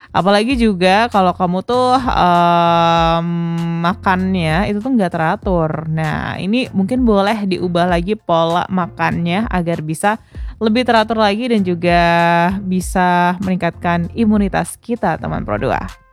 Apalagi juga kalau kamu tuh, makannya itu tuh nggak teratur. Nah, ini mungkin boleh diubah lagi pola makannya agar bisa lebih teratur lagi dan juga bisa meningkatkan imunitas kita teman Pro 2.